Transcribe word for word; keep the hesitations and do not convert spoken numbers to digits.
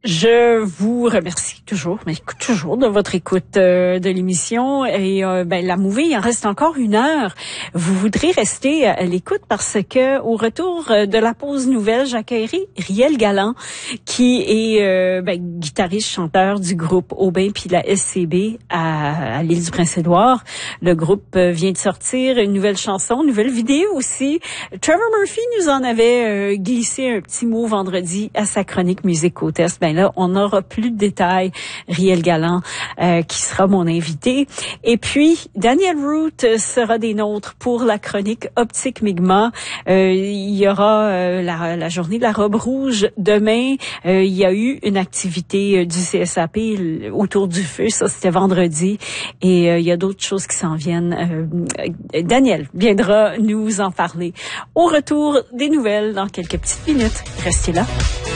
Je vous remercie toujours, mais toujours de votre écoute euh, de l'émission. Et euh, ben la movie, il en reste encore une heure. Vous voudrez rester à l'écoute parce que au retour de la pause nouvelle, j'accueillerai Riel Galland, qui est euh, ben, guitariste, chanteur du groupe Aubin puis la S C B à, à l'île du Prince-Édouard. Le groupe vient de sortir une nouvelle chanson, une nouvelle vidéo aussi. Trevor Murphy nous en avait euh, glissé un petit mot vendredi à sa chronique Musique au Test. Ben là, on n'aura plus de détails. Riel Galland, euh, qui sera mon invité. Et puis, Daniel Root sera des nôtres pour la chronique Optique Mi'kmaq. Euh, il y aura euh, la, la journée de la robe rouge demain. Euh, il y a eu une activité euh, du C S A P autour du feu. Ça, c'était vendredi. Et euh, il y a d'autres choses qui s'en viennent. Euh, Daniel viendra nous en parler. Au retour des nouvelles dans quelques petites minutes. Restez là.